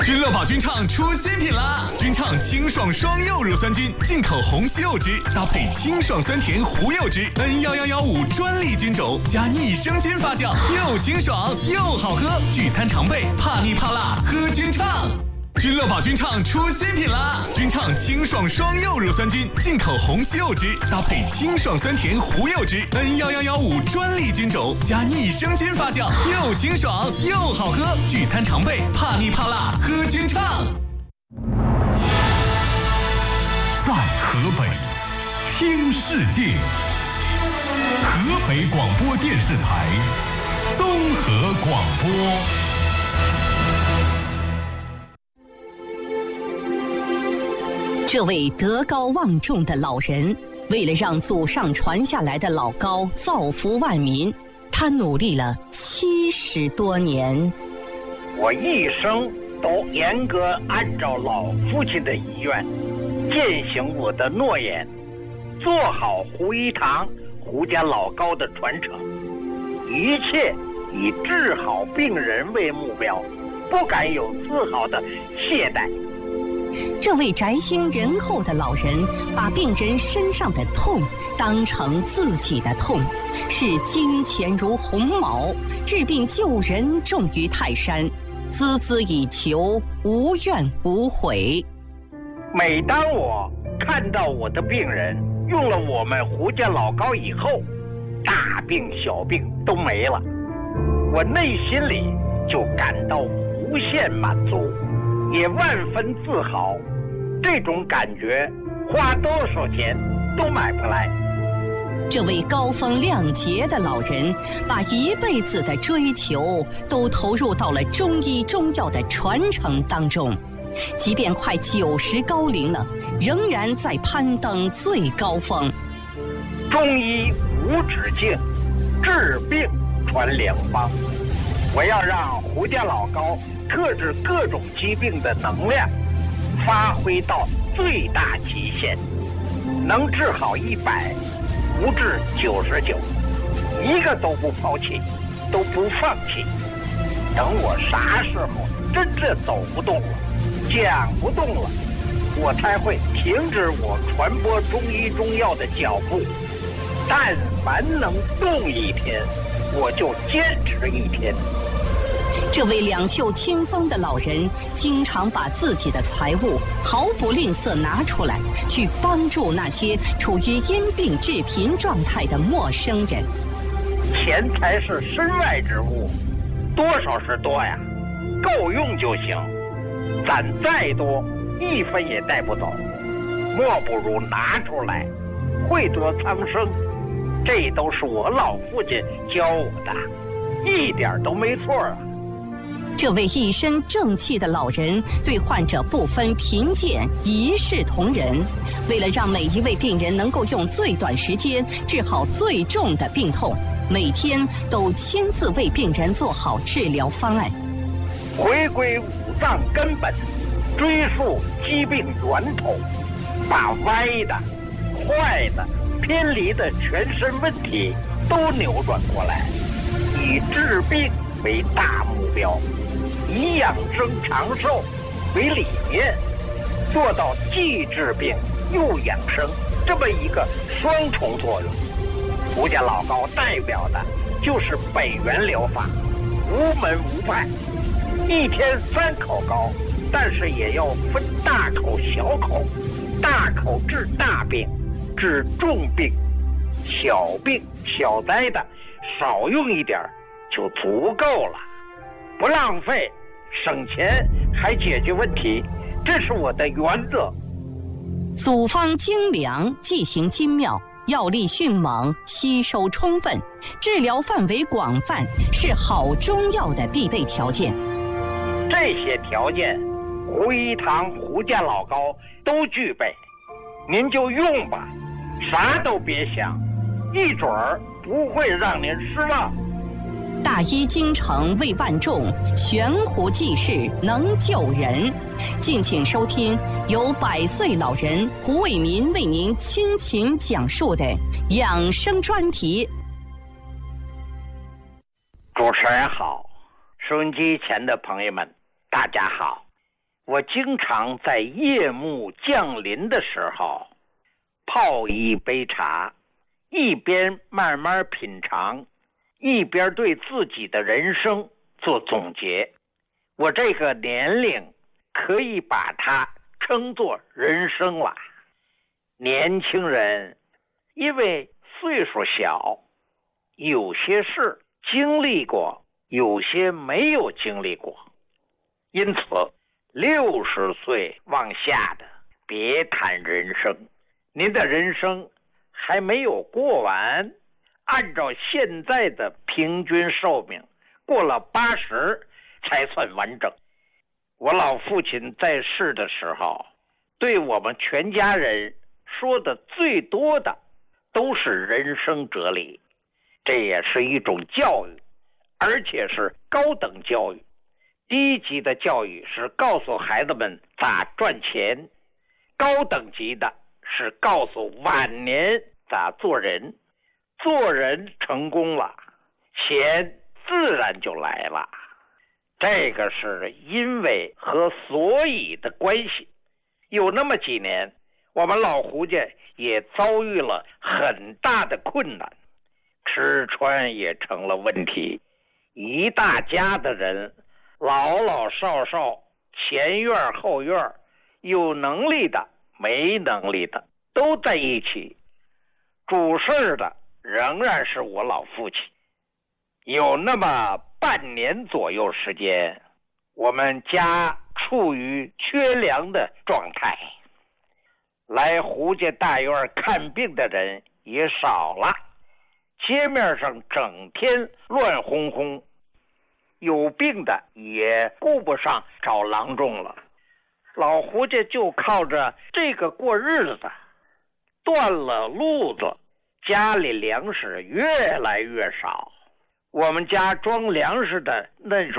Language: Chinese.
君乐宝菌畅出新品啦！菌畅清爽双柚乳酸菌，进口红西柚汁搭配清爽酸甜胡柚汁，N11115专利菌种加益生菌发酵，又清爽又好喝，聚餐常备，怕腻怕辣喝菌畅。君乐宝菌畅出新品啦！菌畅清爽双柚乳酸菌，进口红西柚汁搭配清爽酸甜胡柚汁，N11115专利菌种加益生菌发酵，又清爽又好喝，聚餐常备，怕腻怕辣喝菌畅。 在河北听世界，河北广播电视台综合广播。 这位德高望重的老人，为了让祖上传下来的老高造福万民，他努力了70多年。 我一生都严格按照老父亲的遗愿，践行我的诺言，做好胡一堂胡家老高的传承，一切以治好病人为目标，不敢有丝毫的懈怠。 这位宅心仁厚的老人，把病人身上的痛当成自己的痛，视金钱如鸿毛，治病救人重于泰山，孜孜以求，无怨无悔。 每当我看到我的病人用了我们胡家老高以后，大病小病都没了，我内心里就感到无限满足，也万分自豪。这种感觉花多少钱都买不来。 这位高风亮节的老人，把一辈子的追求都投入到了中医中药的传承当中，即便快90高龄了，仍然在攀登最高峰。 中医无止境，治病传良方。我要让胡家老高克制各种疾病的能量发挥到最大极限，能治好100，不治99，一个都不抛弃，都不放弃。等我啥时候真正走不动了，讲不动了，我才会停止我传播中医中药的脚步。但凡能动一天，我就坚持一天。 这位两袖清风的老人，经常把自己的财物毫不吝啬拿出来，去帮助那些处于因病致贫状态的陌生人。 钱财是身外之物，多少是多呀，够用就行。攒再多，1分也带不走，莫不如拿出来，惠泽苍生。这都是我老父亲教我的，一点都没错啊。 这位一身正气的老人，对患者不分贫贱，一视同仁。为了让每一位病人能够用最短时间治好最重的病痛，每天都亲自为病人做好治疗方案。 回归五脏根本，追溯疾病源头，把歪的、坏的、偏离的全身问题都扭转过来，以治病为大目标，以养生长寿为理念，做到既治病又养生这么一个双重作用。胡家老高代表的就是北元疗法，无门无派，一天3口高，但是也要分大口小口，大口治大病，治重病，小病小灾的少用一点就足够了，不浪费，省钱还解决问题，这是我的原则。 组方精良，剂型精妙，药力迅猛，吸收充分，治疗范围广泛，是好中药的必备条件。 这些条件，胡一堂胡家老高都具备，您就用吧，啥都别想，一准儿不会让您失望。 大医精诚为万众，悬壶济世能救人。敬请收听由100岁老人胡伟民为您倾情讲述的养生专题。 主持人好，收音机前的朋友们大家好， 我经常在夜幕降临的时候泡一杯茶，一边慢慢品尝，一边对自己的人生做总结。我这个年龄可以把它称作人生了。年轻人因为岁数小，有些事经历过，有些没有经历过，因此60岁往下的别谈人生。您的人生还没有过完，按照现在的平均寿命，过了80才算完整。我老父亲在世的时候，对我们全家人说的最多的都是人生哲理，这也是一种教育，而且是高等教育。低级的教育是告诉孩子们咋赚钱，高等级的是告诉晚年咋做人。做人成功了，钱自然就来了。这个是因为和所以的关系。有那么几年，我们老胡家也遭遇了很大的困难，吃穿也成了问题。一大家的人，老老少少，前院后院，有能力的没能力的都在一起。主事的仍然是我老父亲。有那么半年左右时间，我们家处于缺粮的状态，来胡家大院看病的人也少了，街面上整天乱哄哄，有病的也顾不上找郎中了。老胡家就靠着这个过日子，断了路子，家里粮食越来越少。我们家装粮食的那